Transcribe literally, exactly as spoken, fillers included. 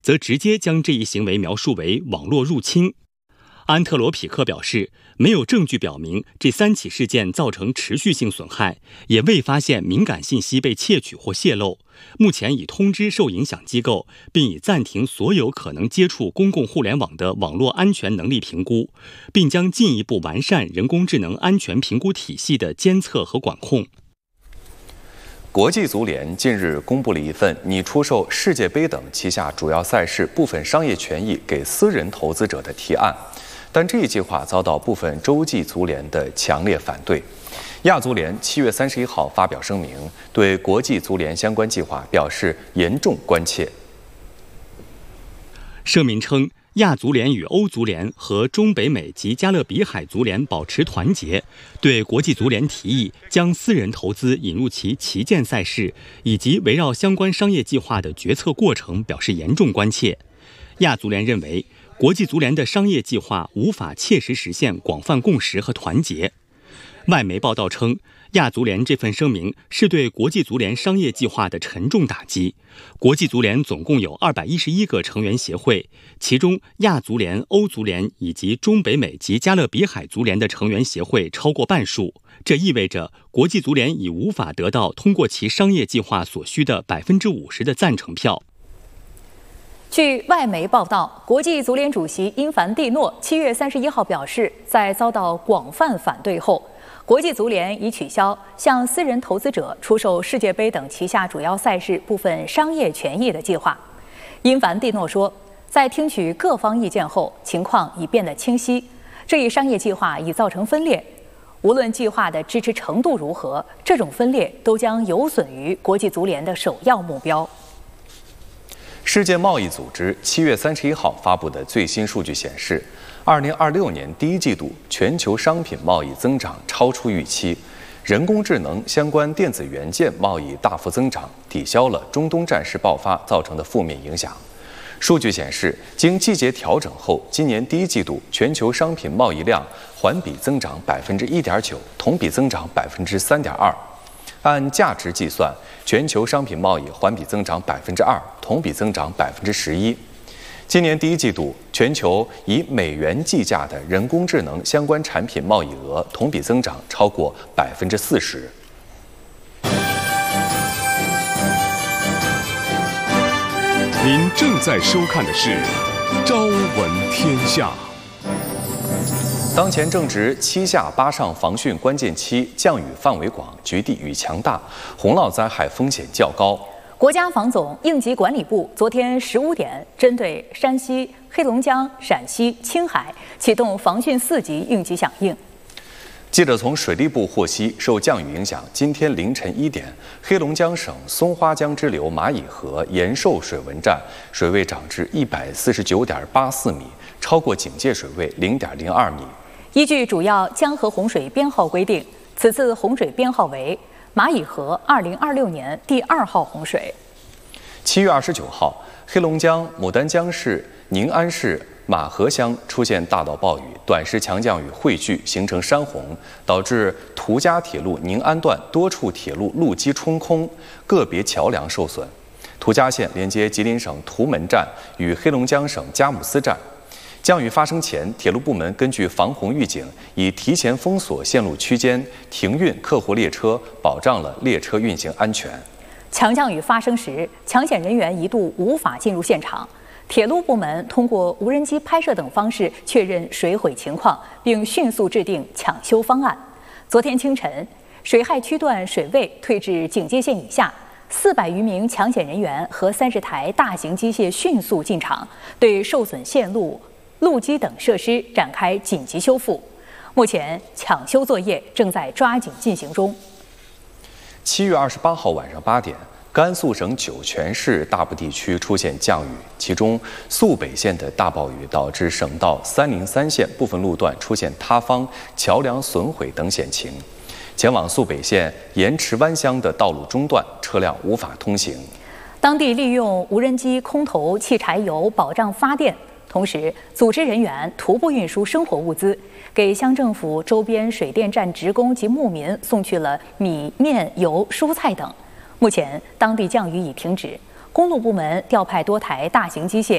则直接将这一行为描述为网络入侵。安特罗匹克表示，没有证据表明这三起事件造成持续性损害，也未发现敏感信息被窃取或泄露。目前已通知受影响机构，并已暂停所有可能接触公共互联网的网络安全能力评估，并将进一步完善人工智能安全评估体系的监测和管控。 国际足联近日公布了一份拟出售世界杯等旗下主要赛事部分商业权益给私人投资者的提案，但这一计划遭到部分洲际足联的强烈反对。亚足联七月三十一号发表声明，对国际足联相关计划表示严重关切。 声明称，亚足联与欧足联和中北美及加勒比海足联保持团结，对国际足联提议将私人投资引入其旗舰赛事以及围绕相关商业计划的决策过程表示严重关切。亚足联认为，国际足联的商业计划无法切实实现广泛共识和团结。外媒报道称，亚足联这份声明是对国际足联商业计划的沉重打击。国际足联总共有二百一十一个成员协会，其中亚足联、欧足联以及中北美及加勒比海足联的成员协会超过半数。这意味着国际足联已无法得到通过其商业计划所需的百分之五十的赞成票。 据外媒报道，国际足联主席因凡蒂诺七月三十一号表示，在遭到广泛反对后，国际足联已取消向私人投资者出售世界杯等旗下主要赛事部分商业权益的计划。因凡蒂诺说，在听取各方意见后，情况已变得清晰，这一商业计划已造成分裂。无论计划的支持程度如何，这种分裂都将有损于国际足联的首要目标。 世界贸易组织七月三十一号发布的最新数据显示，二零二六年第一季度全球商品贸易增长超出预期，人工智能相关电子元件贸易大幅增长，抵消了中东战事爆发造成的负面影响。数据显示，经季节调整后，今年第一季度全球商品贸易量环比增长百分之一点九，同比增长百分之三点二。按价值计算，全球商品贸易环比增长百分之二，同比增长百分之十一。今年第一季度，全球以美元计价的人工智能相关产品贸易额同比增长超过百分之四十。 您正在收看的是《朝闻天下》。 当前正值七下八上防汛关键期，降雨范围广，局地雨强大，洪涝灾害风险较高。 国家防总应急管理部昨天十五点，针对山西、黑龙江、陕西、青海启动防汛四级应急响应。 记者从水利部获悉，受降雨影响，今天凌晨一点，黑龙江省松花江支流马乙河延寿水文站水位涨至一百四十九点八四米，超过警戒水位零点零二米。 依据主要江河洪水编号规定，此次洪水编号为马乙河二零二六年第二号洪水。 七月二十九号，黑龙江牡丹江市宁安市马河乡出现大到暴雨，短时强降雨汇聚形成山洪，导致途家铁路宁安段多处铁路路基冲空，个别桥梁受损。途家线连接吉林省图门站与黑龙江省佳木斯站。降雨发生前，铁路部门根据防洪预警，已提前封锁线路区间，停运客货列车，保障了列车运行安全。 强降雨发生时，抢险人员一度无法进入现场，铁路部门通过无人机拍摄等方式确认水毁情况，并迅速制定抢修方案。昨天清晨，水害区段水位退至警戒线以下。四百余名抢险人员和三十台大型机械迅速进场，对受损线路、路基等设施展开紧急修复。目前抢修作业正在抓紧进行中。 七月二十八号晚上八点，甘肃省酒泉市大部地区出现降雨，其中肃北县的大暴雨导致省道三零三线部分路段出现塌方、桥梁损毁等险情。前往肃北县盐池湾乡的道路中断，车辆无法通行。 当地利用无人机空投汽柴油保障发电，同时组织人员徒步运输生活物资，给乡政府周边水电站职工及牧民送去了米、面、油、蔬菜等。目前当地降雨已停止，公路部门调派多台大型机械